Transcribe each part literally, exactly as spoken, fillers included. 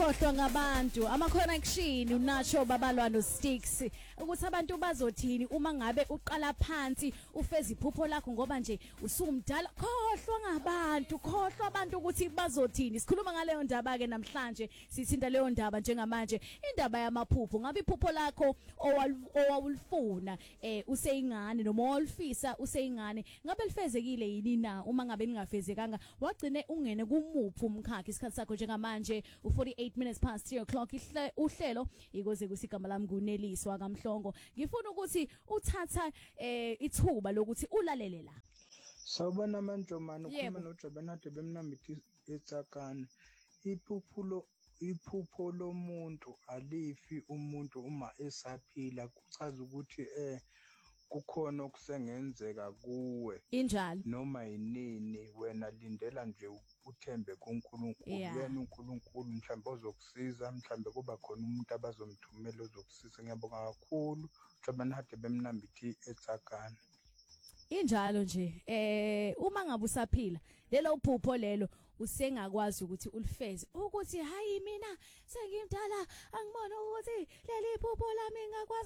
ukukhohlwa ngabantu ama connection unacho babalwa no sticks ukuthi abantu bazothini uma ngabe uqala phansi ufeza iphupho lakho ngoba nje usumdala khohlwa ngabantu khohlwa abantu ukuthi bazothini sikhuluma ngaleyo ndaba ke namhlanje sithinta leyo ndaba njengamanje indaba yamaphupho ngabe iphupho lakho owawulifuna eh useyingane noma owalifisa useyingane ngabe lifezekile yini na uma ngabe lingafezekanga wagcine ungene kumuphi umkhakha isikhathi sakho njengamanje u forty-eight minutes past three o'clock uhlelo ikoze kusigama lami kuneliswa kaMhlongo ngifuna ukuthi uthatha eh ithuba lokuthi ulalele la Sawubona manjomani ukhuluma noJobenade bemnambithi eTsakane iphuphulo iphupho lomuntu alifi umuntu uma esaphila kuchaza ukuthi eh kukhona okusengenzeka kuwe injalo noma yinini wena lindela nje uthembe kuNkulunkulu yena uNkulunkulu mhlawumbe ozokusiza mhlawumbe kuba khona umuntu abazomthumela ozokusiza ngiyabonga kakhulu Jobenade bemnambithi eTsakane injalo nje eh uma ngabe usaphila lelo uphupho lelo usengakwazi ukuthi ulifeze ukuthi hayi mina sengimdala angibona ukuthi leli phupho lami ngakwazi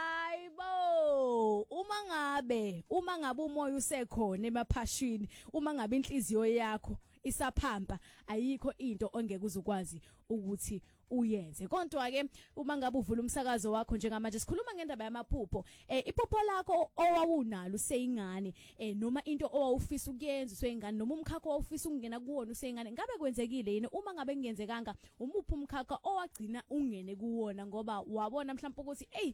hayibo uma ngabe uma ngabe umoya usekhona emaphashini uma ngabe inhliziyo yakho isaphampa ayikho into ongeke uzukwazi ukuthi uyenze kodwa ke uma ngabe uvula umsakazo wakho njengamanje sikhuluma ngendaba yamaphupho eh iphupho lakho owawunalo useyingane eh noma into owawufisa ukuyenza useyingane noma umkhakha owawufisa ukungena kuwona useyingane ngabe kwenzekile yini uma ngabe kungenzekanga umuphi umkhakha owagcina ungene kuwona ngoba wabona mhlawumbe ukuthi hey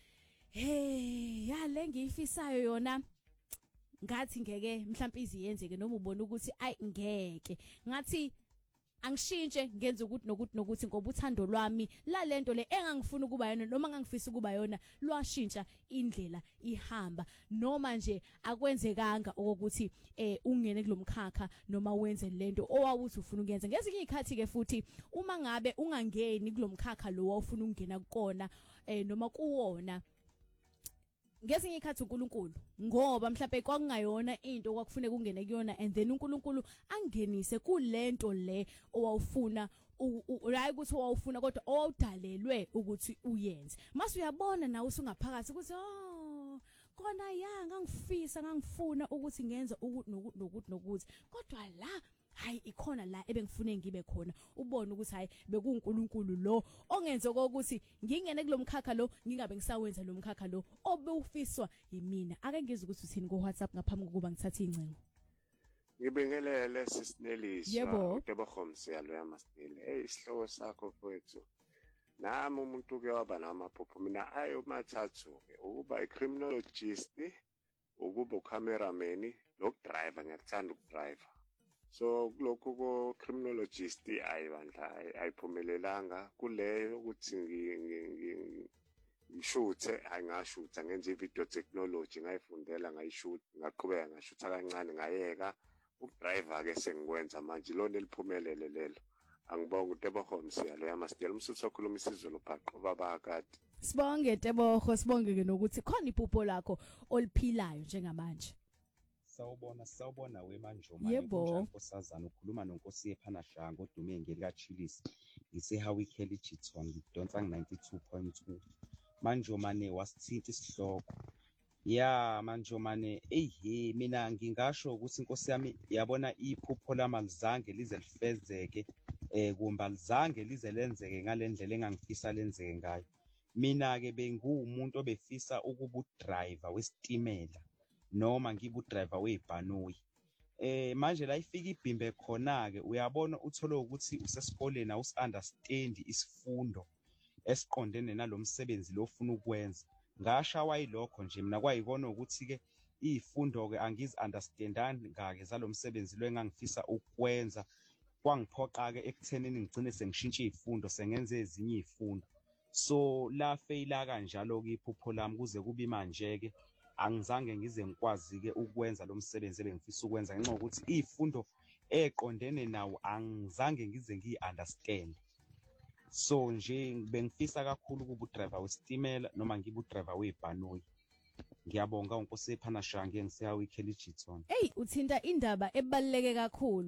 hey yale ngiyifisayo yona ngathi ngeke mhlawumbe iziyenzeke noma ubona ukuthi ay ngeke ngathi angishintshe ngenza ukuthi nokuthi nokuthi ngoba uthando lwami la lento le engangifuna ukuba yona noma ngangifisa ukuba yona lwashintsha indlela ihamba noma nje akwenzekanga ukuthi eh ungene kulomkhakha noma wenze lento owawuthi ufuna ukuyenza ngezinye izikhathi ke futhi uma ngabe ungangeni kulomkhakha lo wawufuna ukungena kukona eh noma kuwona ngezinye ikhathi uNkulunkulu ngoba mhlawumbe kwakungayona into okwakufuneka ungene kuyona and then uNkulunkulu angenise kulento le owawufuna urayi ukuthi owawufuna kodwa owawudalelwe ukuthi uyenze mase uyabona nawe usungaphakathi ukuthi oh khona ya ngangifisa ngangifuna ukuthi ngenze ukuthi nokuthi nokuthi nokuthi kodwa la hayi ikhona la ebengifune ngibe khona ubone ukuthi hayi bekuNkulunkulu lo ongenze ukuthi ngingene kulomkhakha lo ngingabe ngisawenza lo mkhakha lo obewufiswa yimina ake ngizwe ukuthi uthini ku WhatsApp ngaphambi kokuba ngithathe incingo Ngibingelele sisineliswa yebo uTebokhomsi yalo yamasile hey isihloko sakho mfowethu nami umuntu ke waba namaphupho mina ayo mathathu ukuba icriminologist ukuba ucameraman nokudriver ngiyakuthanda ukudriver so lokho ko criminologist ayibandla ayiphumelelanga kuleyo ukuthi ngishuthe ayingashutha ngenze video technology ngayifundela ngayishoot ngaqhubeka ngashutha kancane ngayeka ukudriver ke sengikwenza manje lona eliphumelele lelo angibonga uTebokhomsi yalo yamasitela umsuthu okhuluma isizulu phaqo baba kade sibonge Tebokho sibonge ke nokuthi khona iphupho lakho oliphilayo njengamanje Sawubona sawubona wemanjoma nkosazana ukhuluma noNkosi yephana Shango odume ngelika Chilisi ngiseHawi Kelly Chiton ngidonsa ninety-two point two manjomane wasithinta isihloko ya manjomane ehe mina ngingasho ukuthi inkosi yami yabona iphupho lamalizange lize lifezeke eh kumba lizange lize lenzeke ngalendlela engangifisa lenzeke ngayo mina ke bengumuntu obefisa ukuba udriver wesitimela noma ngibe udriver webhanoyi eh manje la ifika ibhimbe khona ke uyabona uthola ukuthi usesikoleni awusunderstand isifundo esiqondene nalomsebenzi lo ufuna ukwenza ngashawa yilokho nje mina kwayikona ukuthi ke izifundo ke angizi understandani ngake zalomsebenzi lo engangifisa ukwenza kwangiphoqa ke ekuthenini ngigcine sengishintshe izifundo sengenze ezinye izifundo so la faila kanjalo ke iphupho lami kuze kube manje ke angizange ngize ngikwazi ke ukwenza lo msebenzi ebengifisa ukwenza ngenxa ukuthi izifundo eqondene nawo angizange ngize ngiunderstand so nje bengifisa kakhulu ukuba udriver wesitimela noma ngibe udriver webhanoyi ngiyabonga uNkosi ephana Shange ngiseHawi Kelly Chiton hey uthinta indaba ebaluleke kakhulu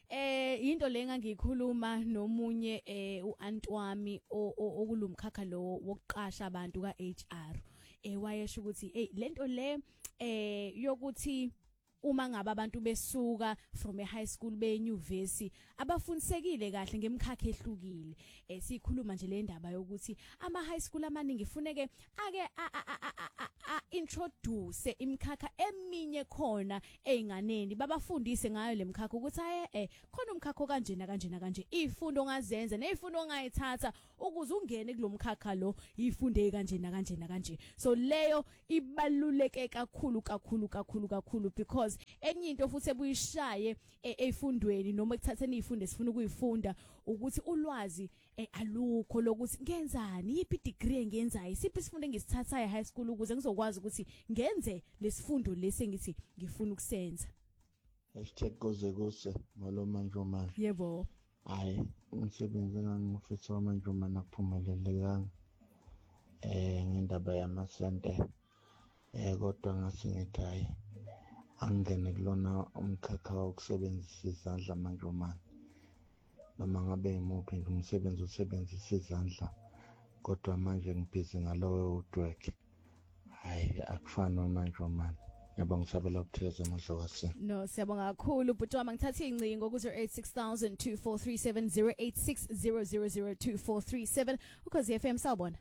eh into le engangikhuluma nomunye eh uAntwami okulumkhakha lo wokuqasha abantu kaH R eh wayesho ukuthi hey lento le eh yokuthi uma ngabe abantu besuka from a high school be university abafundisekile kahle ngemkhakha ehlukile eh sikhuluma nje le ndaba yokuthi ama high school amaningi funeke ake introduce imkhakha eminye khona einganeni babafundise ngayo lemkhakha ukuthi haye eh khona umkhakha kanjena kanjena kanje ifundo ongazenza nezifundo ongayithatha ukuze ungene kulomkhakha lo ifunde kanjena kanjena kanje so leyo ibaluleke kakhulu kakhulu kakhulu kakhulu because enye into futhi ebuyishaye efundweni noma ekuthatheni izifundo sifuna ukuyifunda ukuthi ulwazi alukho lokuthi ngenzani yipi degree engenzayo isiphi isifundo engisithathayo high school ukuze ngizokwazi ukuthi ngenze lesifundo lesi engithi ngifuna ukusenza hashtag goze kuse malo manjomani yebo hayi umsebenzi engangifisa manjomani akuphumelelekanga eh ngendaba yamasente eh kodwa ngasingithi hayi angene kulona umkhakha wokusebenzisa izandla manjomani noma ngabe imuphi nje umsebenzi usebenzisa izandla kodwa manje ngibhizi ngalowo udwork hayi akufani manjomani yabo ngisabela ukutheza emhlokasi no siyabonga kakhulu bhuti wami ngithatha incingo ku zero eight six zero zero two four three seven zero eight six zero zero zero two four three seven ukhozi F M sawubona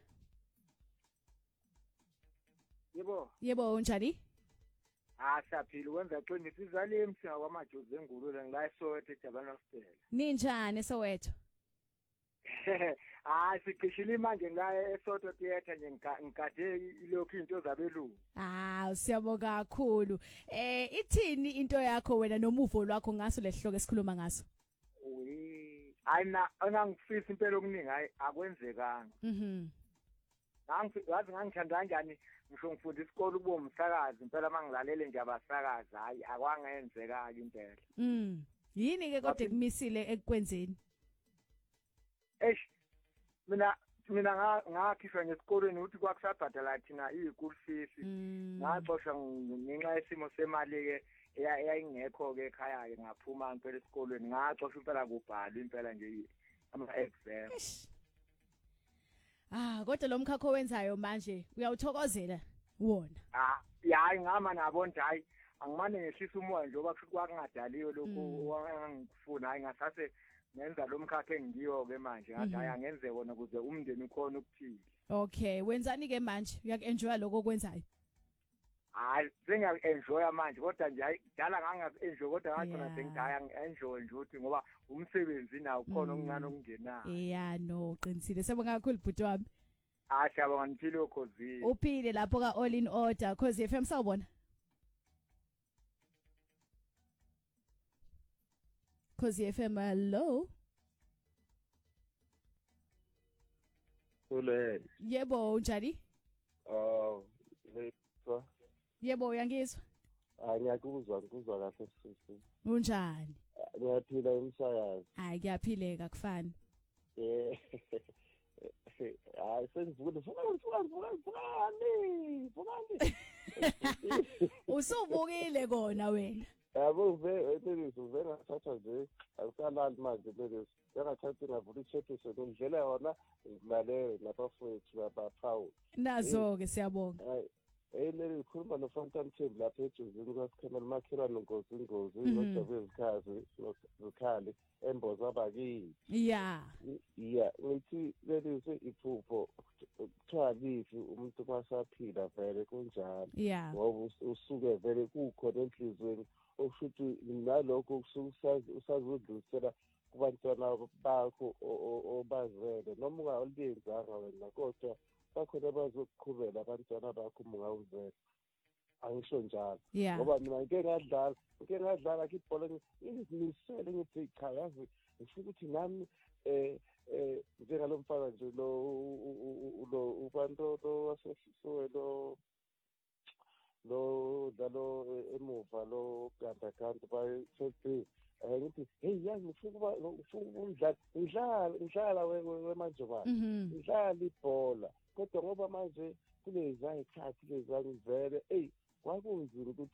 yebo yebo unjani ah siyaphila wenza qinisa izali emsha kwamajozi engulule ngila eSoweto eJabana Stella ninjani Soweto ah siqishile manje ngila eSoweto theater nje ngikade ilokhu into zabelungu ah siyabonga kakhulu eh ithini into yakho wena nomuvo lwakho ngaso lehloko esikhuluma ngaso uyi ayina angangifisa impela okuningi hayi akwenzekanga mhm ngazi ngangithanda kanjani ngisho ngifunda isikole kubo umsakazi impela mangilalele nje abasakazi hayi akwangenzeka impela mm yini ke kodwa kumisile ekukwenzeni eish mina mina ngakhishwa ngesikolweni ukuthi kwakusabhadala thina i-school fees ngaxoshwa ngenxa yesimo semali ke eyayingekho ke ekhaya ke ngaphuma impela esikolweni ngaxoshwa impela kubhala impela nje ama exam ah kodwa lo mkhakha owenzayo manje uyawuthokozela wona ah yayi ngama nabo nje hayi angimane ngehlisa umoya nje oba kwakungadaliwe lokho angifuna hayi ngasase ngenza lo mkhakha engiyo ke manje ngathi hayi angenze wona ukuze umndeni ukhona ukuphila okay wenzani ke manje uyakenjoya lokho okwenzayo hayi sengiya-enjoya manje kodwa nje hayi dala nganga-enjoy kodwa ngathi khona sengidaya ngi-enjoy nje ukuthi ngoba umsebenzi nawo khona okuncane okungenayo yeah no qinisile siyabonga kakhulu bhuti wami ah siyabonga niphile ukhosini uphile lapho ka all in order Khosi F M sawubona Khosi F M hello Ule yebo unjani oh lethwa yebo uyangizwa ah ngiyakuzwa ngikuzwa kahle sisi unjani ngiyaphila emsakazi hayi kuyaphileka kufani eh hayi sengivuka vuka vuka vuka vukani vukani usuvukile kona wena yabo ve etheliswe vena thatha nje akusalali manje lezo yangathathi ngavula ichapter ngidlela yona ngilale labafowethu labaphawu nazo ke siyabonga hey leli ikhuluma no Fountain Table lapha ejuzini kwaSikhamela makhelwane ngozi ngozi nojabe ezikhazi zikhali emboza abakini yeah yeah ngithi leli iphupho kuthiwa lifi umuntu masaphila vele kunjalo yeah ngoba usuke vele kukhona enhlizweni okushuthi nalokho kusuke usazudlulisela kubantwana bakho obazele noma ungawulenzanga wena kodwa bakhona abazokuqhubela abantwana bakho mungawuzela angisho njalo ngoba mina ngeke ngadlala ngeke ngadlala ibhola ngizimisele ngithi cha yazi ngifuna ukuthi nami eh eh njengalomfana nje lo lo ubantu lo wasesiwe lo lo dalo emuva lo ganda ganda bayithi eh ngithi hey yazi ngifuna ngifuna umdlalo ngidlala ngidlala wemanje ba ngidlala ibhola kodwa ngoba manje kulezi ayikhathi lezi angivele hey kwakunzima ukuthi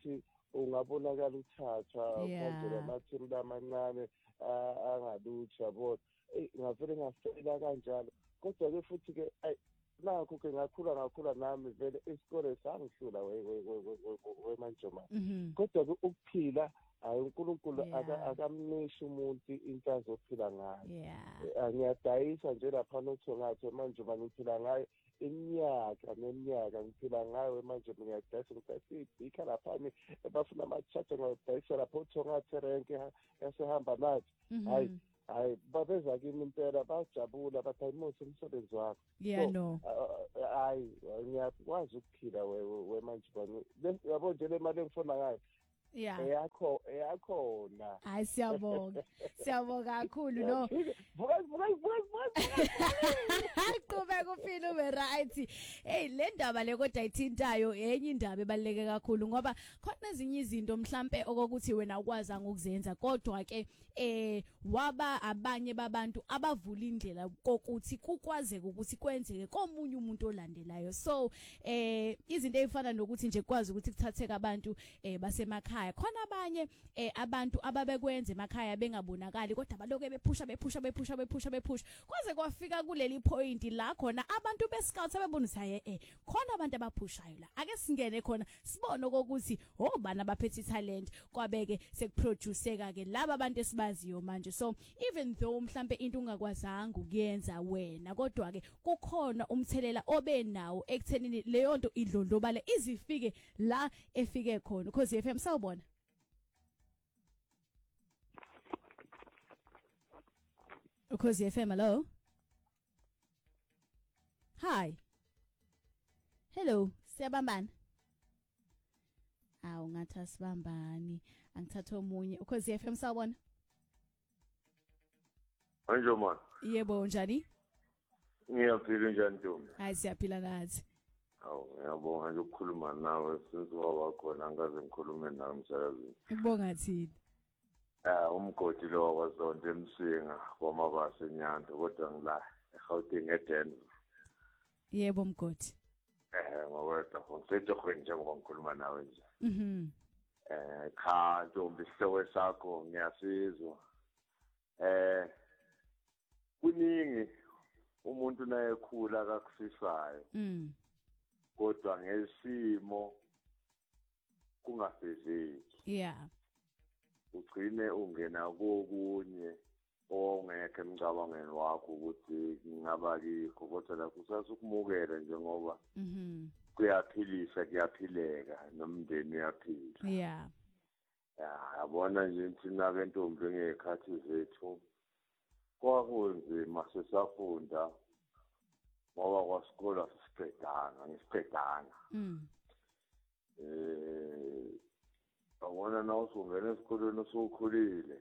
ungabonakala uthathwa Yeah. manje lamathimba amancane angaluthi yabona ngavele ngafela kanjalo kodwa-ke futhi-ke nakho-ke ngakhula ngakhula nami vele isikole sangihlula wemanjomane kodwa-ke ukuphila hayi uNkulunkulu akamnishi umuntu into azophila ngayo ngiyadayisa nje laphana uthongathe manje uma ngiphila ngayo iminyaka neminyaka ngiphila ngayo manje ngiyadayisa ngidayisa ibhikha laphana bafuna ama-charge ngiyadayisa lapho uthongathe renke yasehamba nathi hayi hayi babeza kimi impela bajabula bathi ayimuhle umsebenzi wakho yeah no hayi ngiyakwazi ukuphila wemanje yabo nje le mali engifuna ngayo yeah eyakho eyakhona hayi siyabonga siyabonga kakhulu no vuka vuka vuka qhubeka uphile ube right hey le ndaba le kodwa ayithintayo enye indaba ebaleke kakhulu ngoba khona ezinye izinto mhlambe okokuthi wena ukwazi ngokuzenza kodwa ke eh waba abanye babantu abavula indlela kokuthi kukwazeke ukuthi kwenzeke komunye umuntu olandelayo so eh izinto ezifana nokuthi nje kwazi ukuthi kuthatheke abantu eh basemakhaya khona abanye eh abantu ababekwenza emakhaya bengabonakali kodwa baloke bephusha bephusha bephusha bephusha bephusha kwaze kwafika kuleli point la khona abantu beScouts abebona ukuthi haye eh khona abantu abaphushayo la ake singene khona sibone ukuthi oh bana baphethe talent kwabeke sekuproduceka ke laba abantu esibaziyo manje so even though mhlambe into ungakwazanga ukuyenza wena kodwa ke kukhona umthelela obenawo ekuthenini leyo nto idlondlobale izifike la efike khona because F M sawubona because F M hello hi hello siyabambana awu ngathi asibambani angithatha omunye because F M sawubona Anjo man. Yebo njani? Ngiyaphila njani Ntombi? Hayi siyaphila nathi. Awu ngiyabonga nje ukukhuluma nawe since waba khona angaze ngikhulume nawe emsakazweni. Ngibonga thini? Ah umgodi lo wazonto emsinga kwamabase enyanda kodwa ngila eGauteng eDenver. Yebo mgodi. Eh ngowedwa ngisethe khona njengoba ngikhuluma nawe nje. Mhm. Eh cha Ntombi isihloko sakho ngiyasizwa. Eh kuningi umuntu naye khula akakufisayo mm kodwa ngesimo kungafezeki yeah ugcine ungena kokunye ongekho emcabangweni wakho ukuthi ngingaba kikho kodwa lapho usasukumukela njengoba mhm kuyaphilisa kuyaphileka nomndeni uyaphila yeah yabona nje thina bentombi ngekhathi zethu kwakunzima sesafunda ngoba kwasikole sisiqedanga ngisiqedanga mm eh awona nawusungena esikoleni usukhulile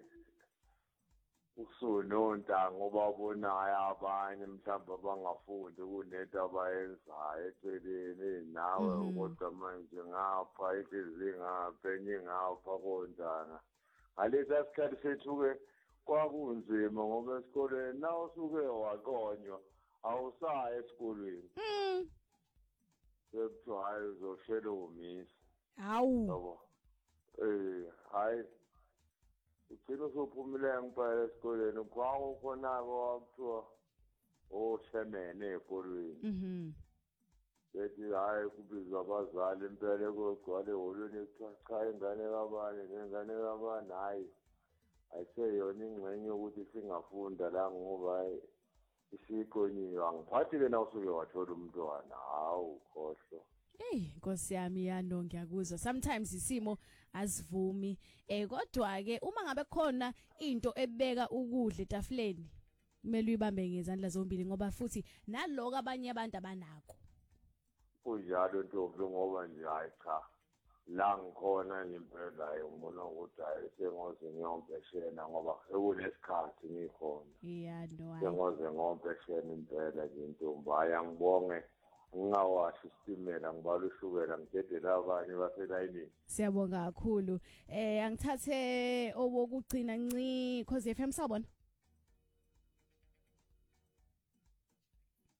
usunonta ngoba bonayo abanye mhlawumbe abangafundi kunento abayenzayo eceleni nawe kodwa manje ngapha inhliziyo ngapha enye ngapha konjana ngalesi sikhathi sethu-ke kwakunzima ngoba esikoleni na usuke waqonywa awusaya esikolweni mm sekuthiwa hayi uzoshela umisi hawu yabo eh hayi ugcina usuphumile ngempela esikoleni kwawo khona-ko wakuthiwa oshemene ey'kolweni mhm bethi hhayi kubizwa abazali impela kogcwala eholweni kuthiwa cha ingane kabani nengane kabani hhayi ayiseyona ingxenye yokuthi singafunda la ngoba hayi isiqonyiwe angiphathi-ke na usuke wathola umntwana hawu khohlwa hey Nkosi yami yano ngiyakuzwa sometimes isimo asivumi eh kodwa ke uma ngabe khona into ebeka ukudla etafuleni kumele uyibambe ngezandla zombili ngoba futhi naloko abanye abantu abanako kunjalo Ntombi ngoba nje hayi cha la ngikhona ngempela hayi ngibona ukuthi hayi sengoze ngiyompeshena ngoba sekunesikhathi ngikhona yeah no sengoze ngompeshena impela nje Ntombi hayi angibonge ngingawasho isitimela ngibala ushukela ngidedela abanye baselayinini siyabonga kakhulu eh angithathe obokugcina nci cause F M sabona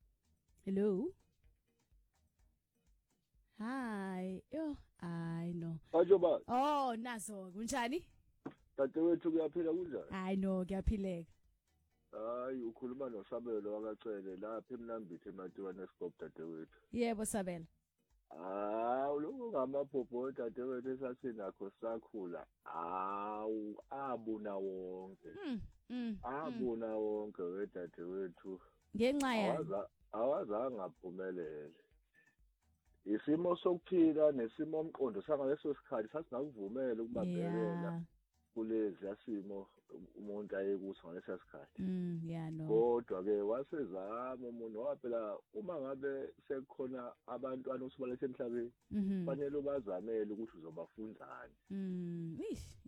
hello hi yo I know no. Kanjoba. Oh nazo kunjani? Dadewethu kuyaphila kunjani? Hayi no kuyaphileka. Hayi ukhuluma noSabelo wakacele lapha eMnambithi eMatiwane eScope dadewethu. Yebo Sabela. Ah lokho ngamaphopho dadewethu esathi nakho sakhula. Awu abuna wonke. Mm. Abuna wonke wedadewethu. Ngenxa yani. Awazange aphumelele. Isimo sokuphila nesimo omqondo sangaleso sikhathi sasingakuvumela ukubambekela kulezi yasimo umuntu ayekuthi ngaleso sikhathi. Mm yeah no. Kodwa ke wasezama umuntu waphela uma ngabe sekukhona abantwana usibalethe emhlabeni fanele ubazamele ukuthi uzobafunzani. Mm ish